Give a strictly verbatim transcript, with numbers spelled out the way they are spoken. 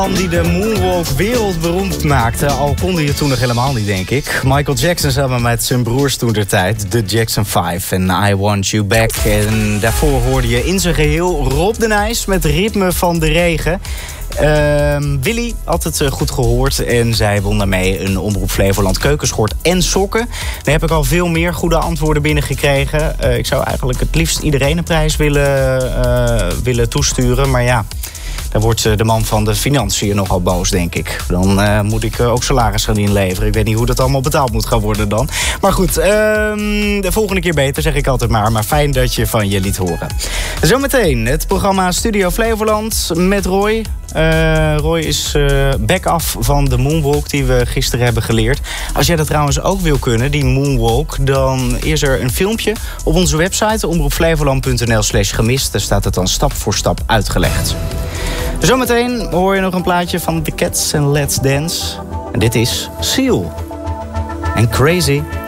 Man die de moonwalk wereldberoemd maakte, al kon hij het toen nog helemaal niet, denk ik. Michael Jackson samen met zijn broers toen der tijd, de Jackson vijf en I Want You Back. En daarvoor hoorde je in zijn geheel Rob de Nijs met Ritme van de Regen. Uh, Willy had het goed gehoord en zij won daarmee een Omroep Flevoland keukenschort en sokken. Daar heb ik al veel meer goede antwoorden binnengekregen. Uh, ik zou eigenlijk het liefst iedereen een prijs willen, uh, willen toesturen, maar ja... Daar wordt de man van de financiën nogal boos, denk ik. Dan uh, moet ik uh, ook salaris gaan inleveren. Ik weet niet hoe dat allemaal betaald moet gaan worden dan. Maar goed, uh, de volgende keer beter, zeg ik altijd maar. Maar fijn dat je van je liet horen. Zometeen het programma Studio Flevoland met Roy. Uh, Roy is uh, back af van de moonwalk die we gisteren hebben geleerd. Als jij dat trouwens ook wil kunnen, die moonwalk... dan is er een filmpje op onze website omroepflevoland.nl slash gemist. Daar staat het dan stap voor stap uitgelegd. Zometeen hoor je nog een plaatje van The Cats en Let's Dance. En dit is Seal en Crazy.